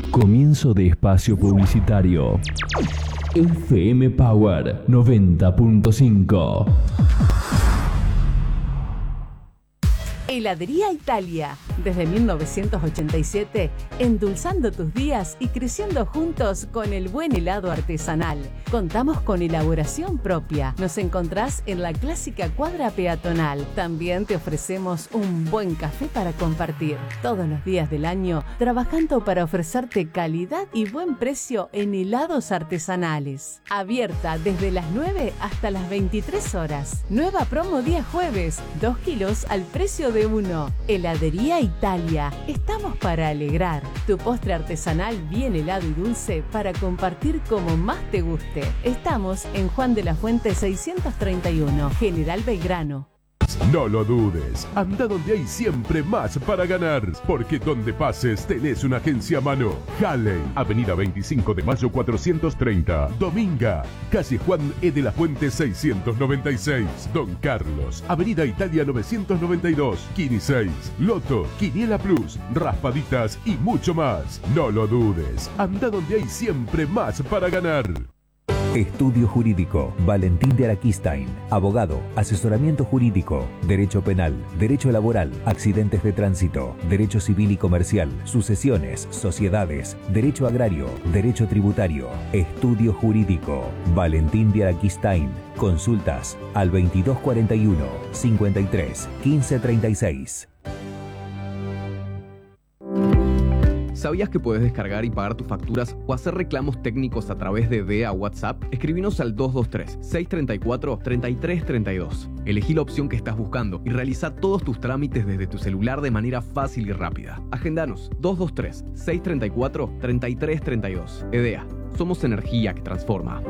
Comienzo de espacio publicitario. FM Power 90.5. Heladería Italia, desde 1987, endulzando tus días y creciendo juntos con el buen helado artesanal. Contamos con elaboración propia. Nos encontrás en la clásica cuadra peatonal. También te ofrecemos un buen café para compartir. Todos los días del año, trabajando para ofrecerte calidad y buen precio en helados artesanales. Abierta desde las 9 hasta las 23 horas. Nueva promo día jueves, 2 kilos al precio de 1. Heladería Italia. Estamos para alegrar. Tu postre artesanal bien helado y dulce para compartir como más te guste. Estamos en Juan de la Fuente 631, General Belgrano. No lo dudes, anda donde hay siempre más para ganar, porque donde pases tenés una agencia a mano. Halley, Avenida 25 de Mayo 430, Dominga, calle Juan E. de la Fuente 696, Don Carlos, Avenida Italia 992, Kini 6, Loto, Quiniela Plus, Raspaditas y mucho más. No lo dudes, anda donde hay siempre más para ganar. Estudio Jurídico, Valentín de Araquistain, abogado, asesoramiento jurídico, derecho penal, derecho laboral, accidentes de tránsito, derecho civil y comercial, sucesiones, sociedades, derecho agrario, derecho tributario. Estudio Jurídico, Valentín de Araquistain. Consultas al 2241 53 15 36. ¿Sabías que puedes descargar y pagar tus facturas o hacer reclamos técnicos a través de DEA WhatsApp? Escribinos al 223-634-3332. Elegí la opción que estás buscando y realiza todos tus trámites desde tu celular de manera fácil y rápida. Agendanos 223-634-3332. EDEA. Somos energía que transforma.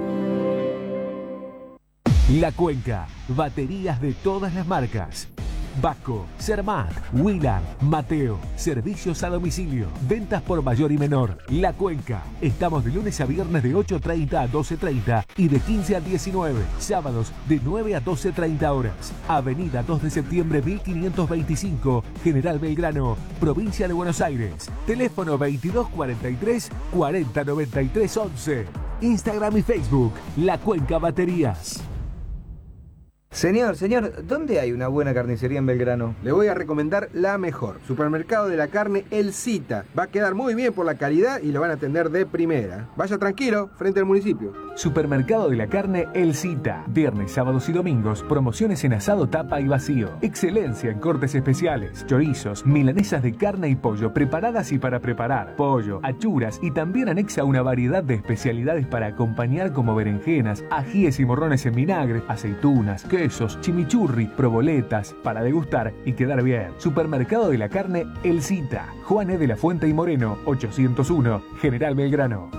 La Cuenca. Baterías de todas las marcas. Vasco, Cermat, Wheeler, Mateo, servicios a domicilio, ventas por mayor y menor. La Cuenca. Estamos de lunes a viernes de 8:30 a 12:30 y de 15 a 19. Sábados de 9 a 12:30 horas. Avenida 2 de septiembre 1525, General Belgrano, provincia de Buenos Aires. Teléfono 2243 4093 11. Instagram y Facebook, La Cuenca Baterías. Señor, ¿dónde hay una buena carnicería en Belgrano? Le voy a recomendar la mejor. Supermercado de la Carne El Cita. Va a quedar muy bien por la calidad y lo van a atender de primera. Vaya tranquilo, frente al municipio. Supermercado de la Carne El Cita. Viernes, sábados y domingos, promociones en asado, tapa y vacío. Excelencia en cortes especiales, chorizos, milanesas de carne y pollo preparadas y para preparar, pollo, achuras y también anexa una variedad de especialidades para acompañar como berenjenas, ajíes y morrones en vinagre, aceitunas, quesos, chimichurri, proboletas, para degustar y quedar bien. Supermercado de la Carne El Cita. Juan E. de la Fuente y Moreno, 801, General Belgrano.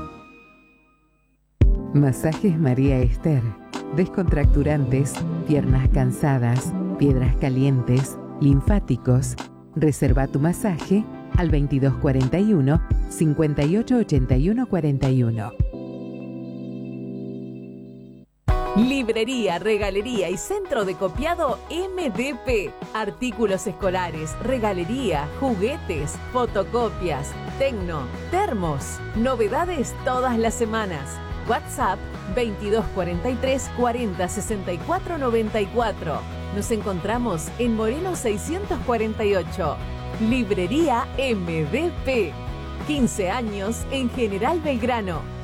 Masajes María Esther. Descontracturantes, piernas cansadas, piedras calientes, linfáticos. Reserva tu masaje al 2241 5881 41. Librería, regalería y centro de copiado MDP. Artículos escolares, regalería, juguetes, fotocopias, tecno, termos. Novedades todas las semanas. WhatsApp 2243 40 64 94. Nos encontramos en Moreno 648. Librería MDP. 15 años en General Belgrano.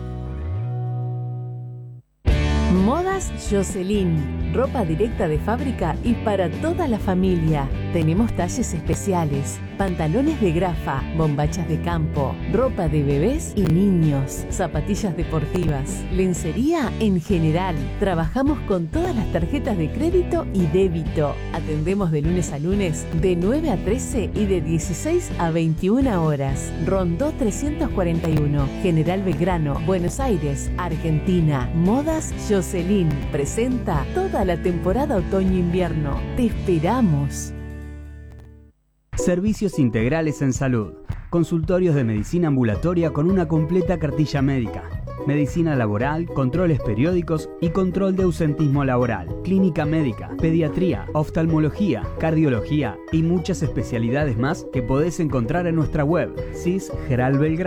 Modas Jocelyn, ropa directa de fábrica y para toda la familia. Tenemos talles especiales, pantalones de grafa, bombachas de campo, ropa de bebés y niños, zapatillas deportivas, lencería en general. Trabajamos con todas las tarjetas de crédito y débito. Atendemos de lunes a lunes de 9 a 13 y de 16 a 21 horas. Rondó 341, General Belgrano, Buenos Aires, Argentina. Modas Jocelyn presenta toda la temporada otoño-invierno. Te esperamos. Servicios integrales en salud. Consultorios de medicina ambulatoria con una completa cartilla médica. Medicina laboral, controles periódicos y control de ausentismo laboral. Clínica médica, pediatría, oftalmología, cardiología y muchas especialidades más que podés encontrar en nuestra web. CIS Geral Belgrano.